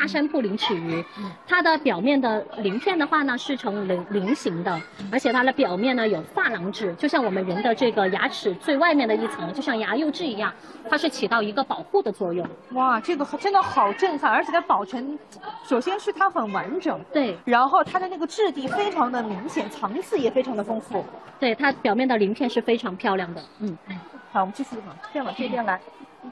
大山铺鳞齿鱼，它的表面的鳞片的话呢是呈菱形的，而且它的表面呢有珐琅质，就像我们人的这个牙齿最外面的一层，就像牙釉质一样，它是起到一个保护的作用。 哇，这个真的好震撼，而且它保存，首先是它很完整， 对， 然后它的那个质地非常的明显，层次也非常的丰富。 对，它表面的鳞片是非常漂亮的。 好，我们继续往这边来。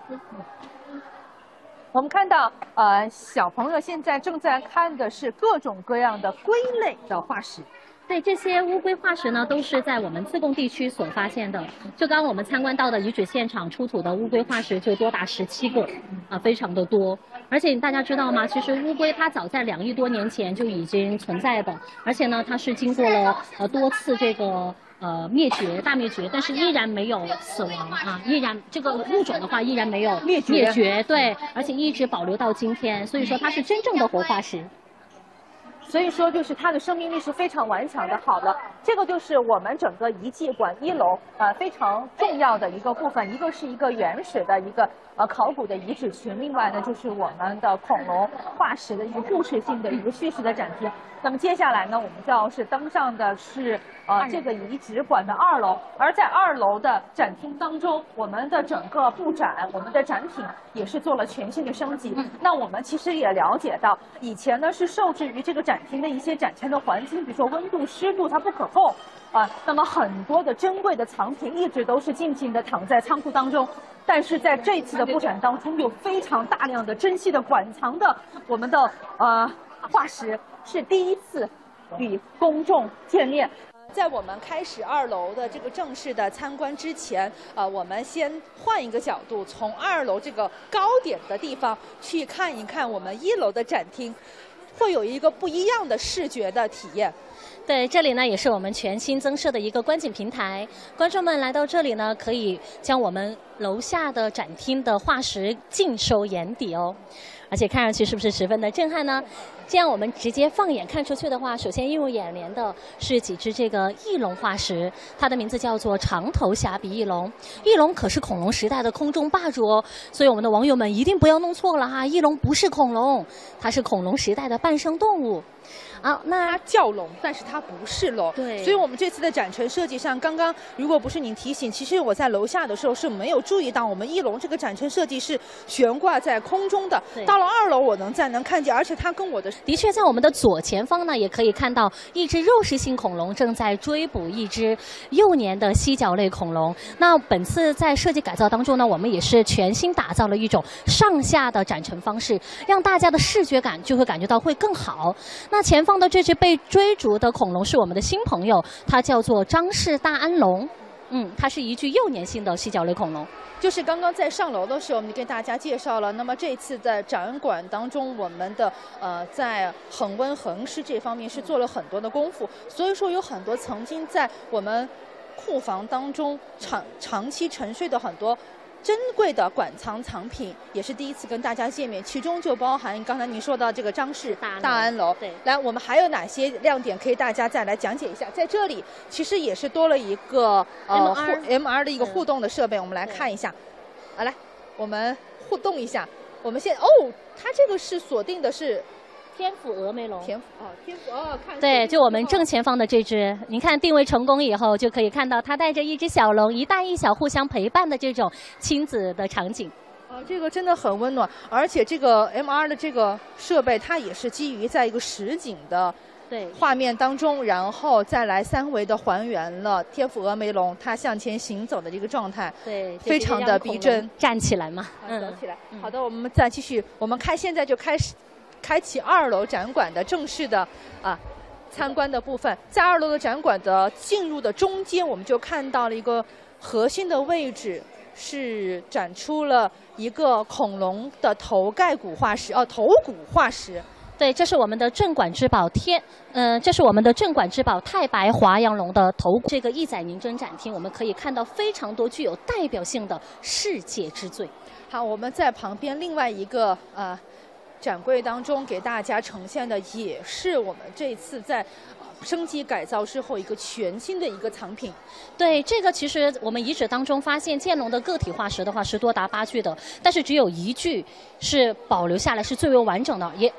我们看到，小朋友现在正在看的是各种各样的龟类的化石。 对，这些乌龟化石呢，都是在我们自贡地区所发现的。就刚刚我们参观到的遗址现场出土的乌龟化石就多达17个，非常的多。而且大家知道吗？其实乌龟它早在2亿多年前就已经存在的，而且呢，它是经过了多次这个。大灭绝，但是依然没有死亡啊，依然这个物种的话依然没有灭绝，对，而且一直保留到今天，所以说它是真正的活化石。 所以说，就是它的生命力是非常顽强的。好了，这个就是我们整个遗迹馆1楼非常重要的一个部分，一个是一个原始的一个考古的遗址群，另外呢就是我们的恐龙化石的一个故事性的一个叙事的展厅。那么接下来呢，我们就要登上的是这个遗址馆的2楼，而在2楼的展厅当中，我们的整个布展，我们的展品也是做了全新的升级。那我们其实也了解到，以前呢是受制于这个展厅的一些展陈的环境，比如说温度、湿度它不可控那么很多的珍贵的藏品一直都是静静的躺在仓库当中。但是在这次的布展当中，有非常大量的珍稀的馆藏的我们的化石，是第一次与公众见面。在我们开始2楼的这个正式的参观之前，我们先换一个角度，从2楼这个高点的地方去看一看我们1楼的展厅，会有一个不一样的视觉的体验。 对，这里呢也是我们全新增设的一个观景平台，观众们来到这里呢，可以将我们楼下的展厅的化石尽收眼底哦。而且看上去是不是十分的震撼呢？这样我们直接放眼看出去的话，首先映入眼帘的是几只这个翼龙化石，它的名字叫做长头峡鼻翼龙。翼龙可是恐龙时代的空中霸主哦，所以我们的网友们一定不要弄错了哈，翼龙不是恐龙，它是恐龙时代的半生动物。那它叫龙，但是它不是龙。 对， 所以我们这次的展陈设计上，刚刚如果不是您提醒，其实我在楼下的时候是没有注意到，我们翼龙这个展陈设计是悬挂在空中的。到了2楼，我能看见，而且它跟我的确在我们的左前方呢，也可以看到一只肉食性恐龙正在追捕一只幼年的犀角类恐龙。那本次在设计改造当中呢，我们也是全新打造了一种上下的展陈方式，让大家的视觉感就会感觉到会更好。那前方的这只被追逐的恐龙是我们的新朋友，它叫做张氏大安龙。它是一具幼年性的犀角类恐龙。 就是刚刚在上楼的时候，我们给大家介绍了。那么这次在展馆当中，我们的在恒温恒湿这方面是做了很多的功夫，所以说有很多曾经在我们库房当中长期沉睡的很多珍贵的馆藏藏品，也是第一次跟大家见面，其中就包含刚才您说到这个张氏大安楼。 对， 来，我们还有哪些亮点可以大家再来讲解一下？在这里其实也是多了一个MR 的一个互动的设备，我们来看一下。来，我们互动一下。我们现在它这个是锁定的是。 天府峨眉龙， 天府看对，就我们正前方的这只，您看定位成功以后，就可以看到它带着一只小龙，一大一小互相陪伴的这种亲子的场景。 这个真的很温暖，而且这个 MR 的这个设备，它也是基于在一个实景的画面当中，然后再来3维的还原了天府峨眉龙它向前行走的这个状态， 对， 非常的逼真。 站起来嘛， 站起来。好的，我们再继续，我们现在就开启2楼展馆的正式的参观的部分。在2楼的展馆的进入的中间，我们就看到了一个核心的位置，是展出了一个恐龙的头盖骨化石，头骨化石。 对，这是我们的镇馆之宝这是我们的镇馆之宝太白华阳龙的头骨。这个一载凝真展厅，我们可以看到非常多具有代表性的世界之最。 好，我们在旁边另外一个展柜当中给大家呈现的也是我们这次在升级改造之后一个全新的一个藏品。 对，这个其实我们遗址当中发现剑龙的个体化石的话是多达8具的，但是只有1具是保留下来是最为完整的，